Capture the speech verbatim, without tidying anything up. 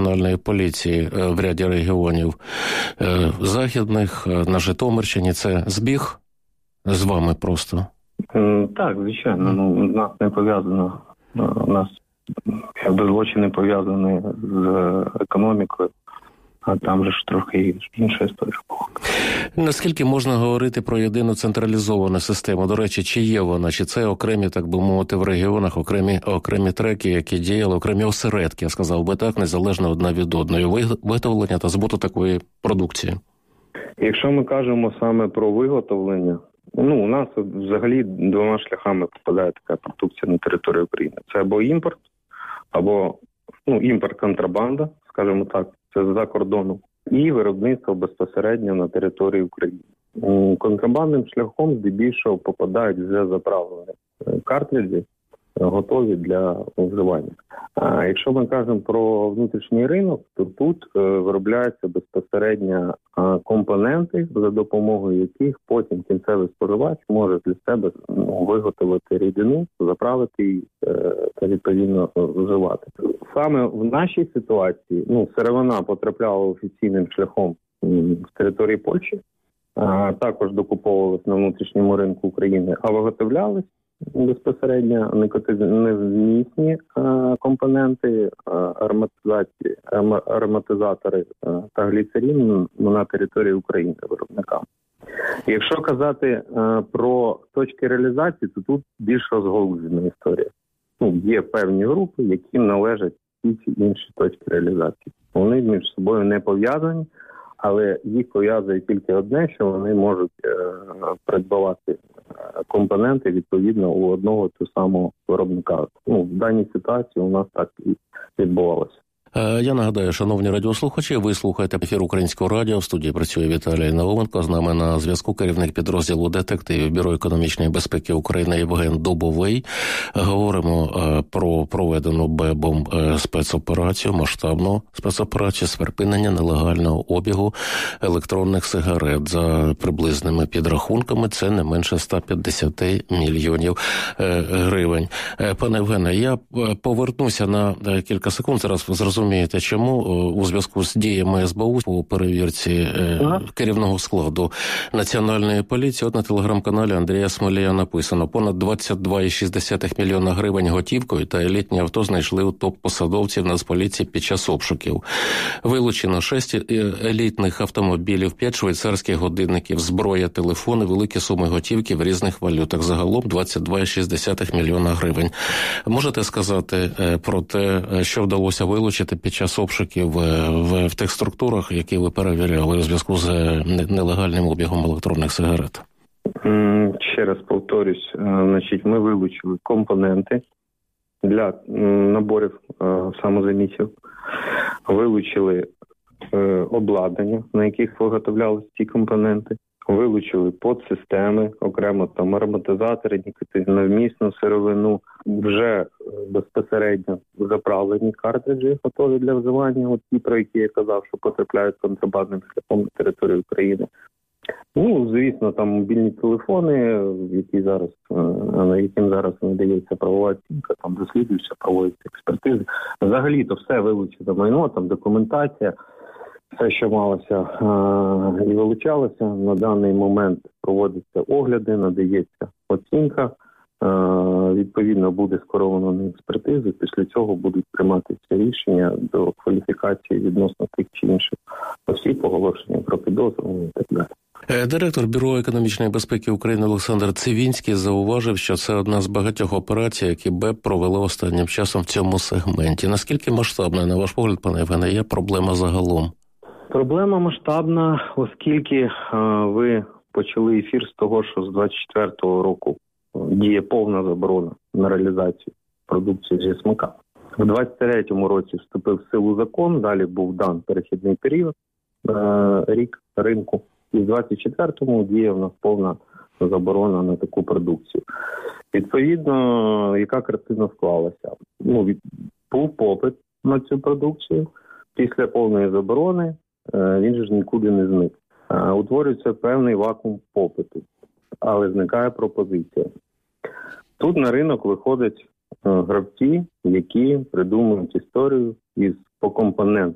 Національної поліції в ряді регіонів західних на Житомирщині. Це збіг з вами просто? Так, звичайно. Ну, у нас не пов'язано, у нас якби злочини пов'язані з економікою, а там же ж трохи інша історія. Наскільки можна говорити про єдину централізовану систему? До речі, чи є вона? Чи це окремі, так би мовити, в регіонах, окремі, окремі треки, які діяли, окремі осередки, я сказав би так, незалежно одна від одної, виготовлення та збуту такої продукції? Якщо ми кажемо саме про виготовлення, ну, у нас взагалі двома шляхами попадає така продукція на територію України. Це або імпорт, або ну, імпорт-контрабанда, скажімо так, це з-за кордону, і виробництво безпосередньо на території України. Контрабандним шляхом здебільшого попадають вже заправлені картриджі, готові для вживання. А якщо ми кажемо про внутрішній ринок, то тут е, виробляються безпосередньо е, компоненти, за допомогою яких потім кінцевий споживач може для себе ну, виготовити рідину, заправити її е, та відповідно вживати. Саме в нашій ситуації ну, сировина потрапляла офіційним шляхом з території Польщі, а також докуповувалась на внутрішньому ринку України, а виготовлялись безпосередньо невмісні компоненти, ароматизації, ароматизатори та гліцерин на території України виробникам. Якщо казати про точки реалізації, то тут більш розгалужена історія. Ну, є певні групи, яким належать ті чи інші точки реалізації. Вони між собою не пов'язані, але їх пов'язує тільки одне, що вони можуть е, придбавати компоненти відповідно у одного того самого виробника. Ну, в даній ситуації у нас так і відбувалося. Я нагадаю, шановні радіослухачі, ви слухаєте ефір Українського радіо. В студії працює Віталій Науменко. З нами на зв'язку керівник підрозділу детективів Бюро економічної безпеки України Євген Дубовий. Говоримо про проведену БЕБом спецоперацію, масштабну спецоперацію з припинення нелегального обігу електронних сигарет. За приблизними підрахунками це не менше сто п'ятдесят мільйонів гривень. Пане Євгене, я повернуся на кілька секунд, зараз зрозумієте, чому у зв'язку з діями ес бе у по перевірці ага. керівного складу Національної поліції. От на телеграм-каналі Андрія Смолія написано: понад двадцять два цілих шість десятих мільйона гривень готівкою та елітні авто знайшли у топ-посадовців Нацполіції під час обшуків. Вилучено шість елітних автомобілів, п'ять швейцарських годинників, зброя, телефони, великі суми готівки в різних валютах. Загалом двадцять два цілих шість десятих мільйона гривень. Можете сказати про те, що вдалося вилучити під час обшуків в, в, в тих структурах, які ви перевіряли у зв'язку з нелегальним обігом електронних сигарет? Ще раз повторюсь, значить, ми вилучили компоненти для наборів самозамісів, вилучили обладнання, на яких виготовлялися ці компоненти, вилучили подсистеми, окремо там ароматизатори, нікотиновмісну сировину, вже безпосередньо заправлені картриджі, готові для вживання, от ті, про які я казав, що потрапляють контрабандним шляхом на територію України. Ну, звісно, там мобільні телефони, які зараз, на яким зараз надається правова оцінка, там досліджуються, проводяться експертизи. Взагалі-то все вилучено майно, там документація, все, що малося а, і вилучалося, на даний момент проводяться огляди, надається оцінка, а, відповідно буде скеровано на експертизу, після цього будуть прийматися рішення до кваліфікації відносно тих чи інших осіб, оголошення про підозру і так далі. Директор Бюро економічної безпеки України Олександр Цивінський зауважив, що це одна з багатьох операцій, які БЕП провели останнім часом в цьому сегменті. Наскільки масштабна, на ваш погляд, пане Євгене, є проблема загалом? Проблема масштабна, оскільки а, ви почали ефір з того, що з двадцять четвертого року діє повна заборона на реалізацію продукції зі смака. В двадцять третьому році вступив в силу закон, далі був дан перехідний період, а, рік ринку. І в двадцять четвертому діє в нас повна заборона на таку продукцію. Відповідно, яка картина склалася? Ну, від... був попит на цю продукцію. Після повної заборони він же ж нікуди не зник. Утворюється певний вакуум попиту, але зникає пропозиція. Тут на ринок виходять гравці, які придумують історію із по компонентам